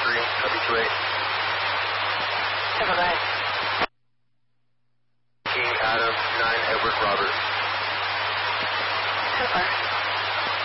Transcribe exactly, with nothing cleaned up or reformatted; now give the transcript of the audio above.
three, copy two eight. Have a night. King Adam, nine Edward Robert. Super.